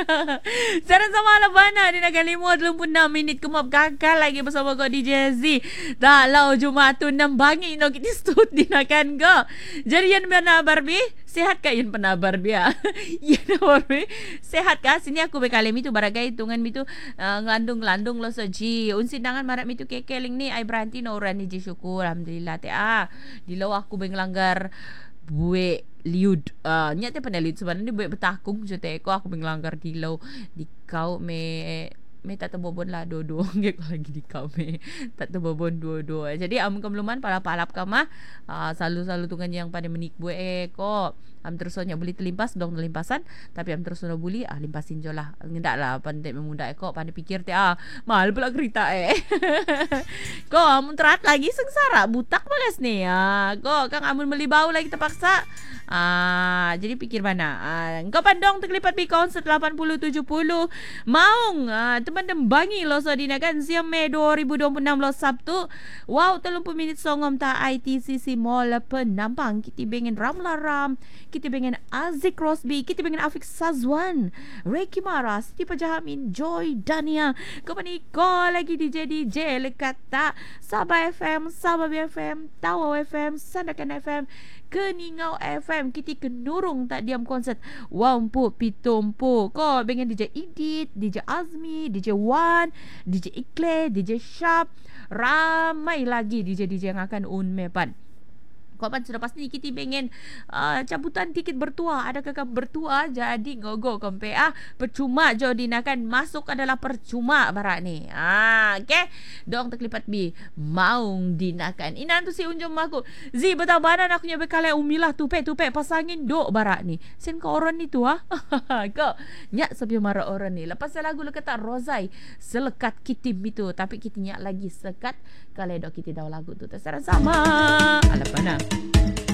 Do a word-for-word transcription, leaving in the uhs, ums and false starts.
Sekarang sama ala bana dia nak lima puluh enam minit kemap kakak lagi bersama kau D J Z. Tak lau Jumaat tu enam bangi no kita stut dinakan ko. Jadi yan mana Barbie? Sehat ka yan pana Barbie ah. Yan Barbie. Sehat ka sini aku bekale mi tu barangay tungan mi tu uh, ngandung-landung lo sa G. Unsin dangan marak mi tu kekeling ni ay branti no ran ni G syukur alhamdulillah te ah. Dilaw aku benglanggar buwe liud uh, nyat te panaliud sebenarnya buwe betakung jote ko aku benglanggar dilaw di kau me me tak terbobon lah dua-dua ngek lagi di kau me tak terbobon dua-dua. Jadi am kemluman palap-palap kama uh, selalu-selalu tungan yang pada menik buwe eh ko am terus nya beli terlimpas dong limpasan tapi am terus no buli ah limpasin jo lah ngendak lah pandai memuda ko pandai pikir te ah mahal pula kereta eh ko amun terat lagi sengsara butak bagas ni ah ko kang amun beli bau lagi terpaksa ah jadi pikir mana ah engkau pandong terlipat di konsert lapan puluh tujuh puluh maung ah teman dembangi lo so dinakan siam Mei dua ribu dua puluh enam lo Sabtu wow tiga puluh minit songom ta I T C C Mall penampang kita bengin Ramla Ram kita pengen Azik Rosby, kita pengen Afiq Sazwan, Reiki Mara, Siti Pajahamin, Joy Dania, kepani ko lagi D J D J lekat tak Sabah F M, Sabah B F M, Tawau F M, Sandakan F M, Keningau F M, kita kenurung tak diam konsert. Wampu pitumpu. Ko pengen D J Edit, D J Azmi, D J Wan, D J Ikle, D J Sharp, ramai lagi D J D J yang akan unmepan. Kawan sudah pasti kita pengen uh, cabutan tiket bertua. Adakah kau bertua jadi ngogo kompe ah percuma jo dinakan masuk adalah percuma barak ni. Ah okey. Dong terklipat bi maung dinakan. Inan tu si unjung aku. Zi betah banan aku nyoba kala umilah tupe-tupe pasangin dok barak ni. Sen kau orang ni tu ah. Kau nyak sebab marah orang ni. Lepas lagu lu kata Rozai selekat kitim itu tapi kita nyak lagi sekat kalau dok kita dah lagu tu terserah sama. Alah pana.